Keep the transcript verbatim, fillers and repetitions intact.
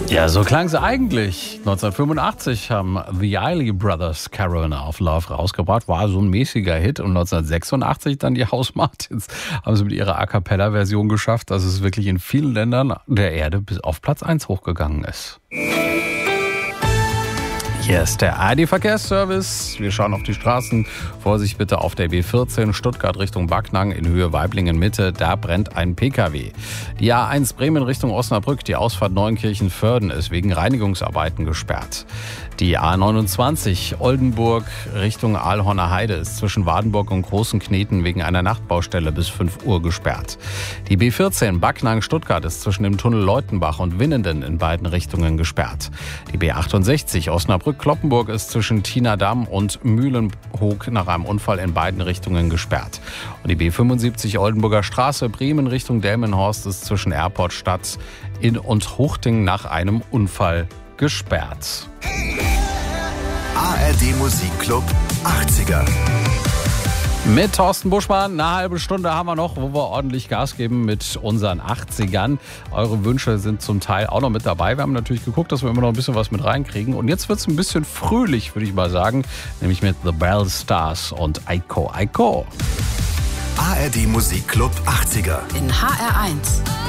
Ja, so klang sie eigentlich. neunzehnhundertfünfundachtzig haben The Isley Brothers Carolina of Love rausgebracht. War so ein mäßiger Hit. Und neunzehnhundertsechsundachtzig dann die House Martins haben sie mit ihrer A-Cappella-Version geschafft, dass es wirklich in vielen Ländern der Erde bis auf Platz eins hochgegangen ist. Hier ist der A R D-Verkehrsservice. Wir schauen auf die Straßen. Vorsicht bitte auf der B vierzehn Stuttgart Richtung Backnang in Höhe Weiblingen-Mitte. Da brennt ein Pkw. Die A eins Bremen Richtung Osnabrück, die Ausfahrt Neunkirchen-Vörden ist wegen Reinigungsarbeiten gesperrt. Die A neunundzwanzig Oldenburg Richtung Aalhorner Heide ist zwischen Wadenburg und Großenkneten wegen einer Nachtbaustelle bis fünf Uhr gesperrt. Die B vierzehn Backnang-Stuttgart ist zwischen dem Tunnel Leutenbach und Winnenden in beiden Richtungen gesperrt. Die B achtundsechzig Osnabrück-Kloppenburg ist zwischen Tienadamm und Mühlenhoek nach einem Unfall in beiden Richtungen gesperrt. Und die B fünfundsiebzig Oldenburger Straße Bremen Richtung Delmenhorst ist zwischen Airportstadt in und Huchting nach einem Unfall gesperrt. A R D Musikclub achtziger. Mit Thorsten Buschmann, eine halbe Stunde haben wir noch, wo wir ordentlich Gas geben mit unseren achtzigern. Eure Wünsche sind zum Teil auch noch mit dabei. Wir haben natürlich geguckt, dass wir immer noch ein bisschen was mit reinkriegen. Und jetzt wird es ein bisschen fröhlich, würde ich mal sagen. Nämlich mit The Bell Stars und Aiko Aiko. A R D Musikclub achtziger. In H R eins.